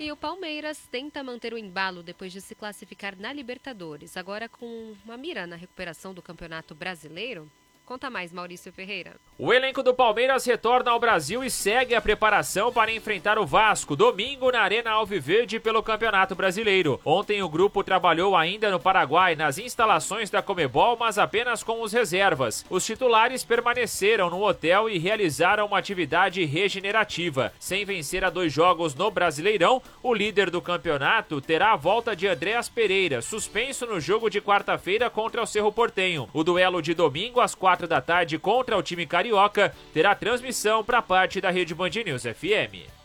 e o Palmeiras tenta manter o embalo depois de se classificar na Libertadores. Agora com uma mira na recuperação do Campeonato Brasileiro. Conta mais, Maurício Ferreira. O elenco do Palmeiras retorna ao Brasil e segue a preparação para enfrentar o Vasco, domingo na Arena Alviverde pelo Campeonato Brasileiro. Ontem o grupo trabalhou ainda no Paraguai, nas instalações da Conmebol, mas apenas com os reservas. Os titulares permaneceram no hotel e realizaram uma atividade regenerativa. Sem vencer a 2 jogos no Brasileirão, o líder do campeonato terá a volta de Andréas Pereira, suspenso no jogo de quarta-feira contra o Cerro Porteño. O duelo de domingo, às 4 da tarde, contra o time carioca, terá transmissão para parte da Rede Band News FM.